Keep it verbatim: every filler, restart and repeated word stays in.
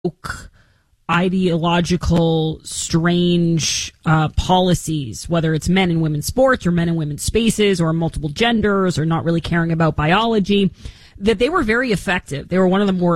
ideological, strange uh, policies, whether it's men and women's sports or men and women's spaces or multiple genders or not really caring about biology, that they were very effective. They were one of the more